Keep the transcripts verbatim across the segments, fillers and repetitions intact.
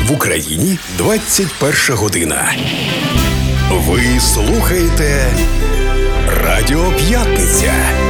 В Україні двадцять перша година. Ви слухаєте Радіо П'ятниця.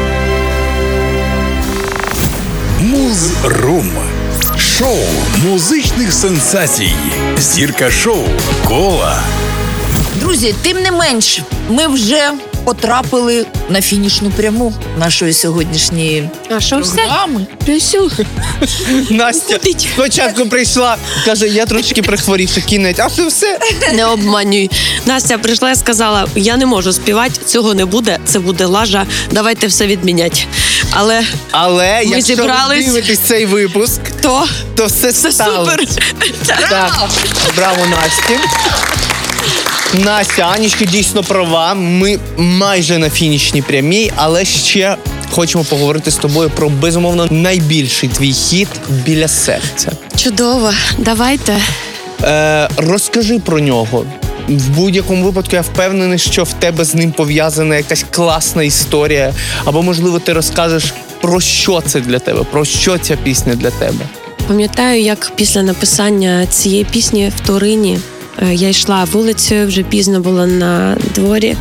Муз-рум. Шоу музичних сенсацій. Зірка шоу Кола. Друзі, тим не менш, ми вже потрапили на фінішну пряму нашої сьогоднішньої А що програми. Все? Настя спочатку прийшла, каже, я трошки прихворів, кінець, а це все. Не обманюй. Настя прийшла і сказала, я не можу співати, цього не буде, це буде лажа, давайте все відміняти. Але, Але ми якщо зібрались, ви дивитесь цей випуск, то то все це стало. супер. Так, браво, Насті. Настя, Анічка дійсно права. Ми майже на фінішній прямій, але ще хочемо поговорити з тобою про, безумовно, найбільший твій хіт «Біля серця». Чудово, давайте. Е, розкажи про нього. В будь-якому випадку я впевнений, що в тебе з ним пов'язана якась класна історія. Або, можливо, ти розкажеш, про що це для тебе, про що ця пісня для тебе. Пам'ятаю, як після написання цієї пісні в Турині е, я йшла вулицею, вже пізно було на дворі,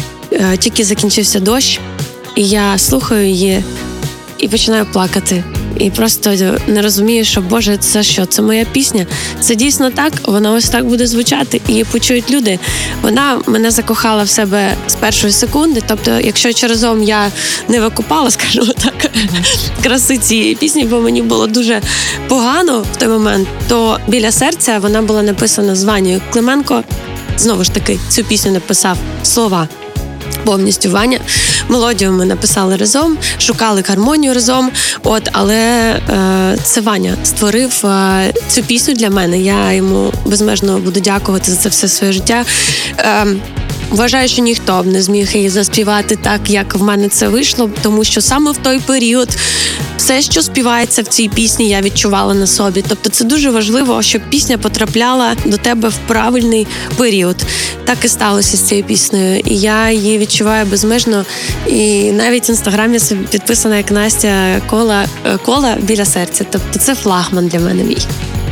е, тільки закінчився дощ, і я слухаю її і починаю плакати. І просто не розумію, що, Боже, це що, це моя пісня? Це дійсно так? Вона ось так буде звучати, і почують люди. Вона мене закохала в себе з першої секунди. Тобто, якщо разом я не викупала, скажімо так, краси цієї пісні, бо мені було дуже погано в той момент, то «Біля серця» вона була написана з Ванією Клименко. Знову ж таки, цю пісню написав слова повністю Ваня. Мелодію ми написали разом, шукали гармонію разом. От, але е, це Ваня створив е, цю пісню для мене. Я йому безмежно буду дякувати за це все своє життя. Е, Вважаю, що ніхто б не зміг її заспівати так, як в мене це вийшло, тому що саме в той період все, що співається в цій пісні, я відчувала на собі. Тобто це дуже важливо, щоб пісня потрапляла до тебе в правильний період. Так і сталося з цією піснею. І я її відчуваю безмежно. І навіть в інстаграмі підписана як Настя Кола, Кола «Біля серця». Тобто це флагман для мене мій.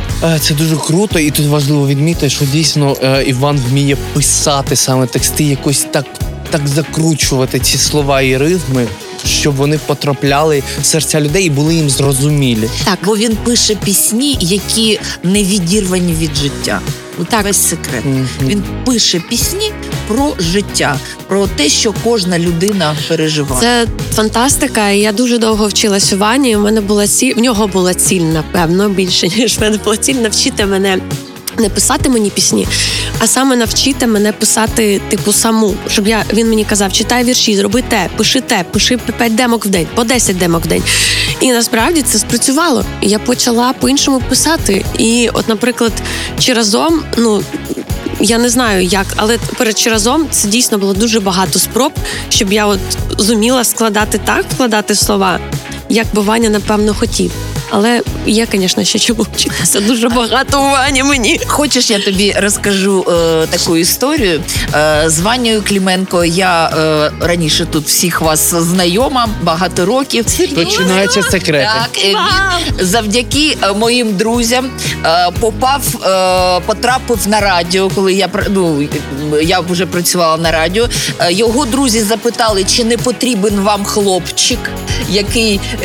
Це дуже круто, і тут важливо відмітити, що дійсно Іван вміє писати саме тексти, якось так, так закручувати ці слова і ритми, щоб вони потрапляли в серця людей і були їм зрозумілі. Так, бо він пише пісні, які не відірвані від життя. Так, весь секрет. Mm-hmm. Він пише пісні про життя, про те, що кожна людина переживає. Це фантастика, і я дуже довго вчилась у Вані. У мене була ціль, в нього була ціль, напевно, більше, ніж в мене була ціль навчити мене не писати мені пісні, а саме навчити мене писати, типу, саму. Щоб я, він мені казав, читай вірші, зроби те, пиши те, пиши п'ять демок в день, по десять демок в день. І насправді це спрацювало. І я почала по-іншому писати. І от, наприклад, «Чи разом», ну, я не знаю як, але перед «Чи разом» це дійсно було дуже багато спроб, щоб я от зуміла складати так, вкладати слова, як би Ваня, напевно, хотів. Але є, звісно, ще чому вчитися. Дуже багато у Вані мені. Хочеш, я тобі розкажу е, таку історію. Е, з Ванією Клименко я е, раніше тут всіх вас знайома, багато років. Починаються секрети. Так, е, він завдяки е, моїм друзям е, попав, е, потрапив на радіо, коли я, ну, я вже працювала на радіо. Е, його друзі запитали, чи не потрібен вам хлопчик, який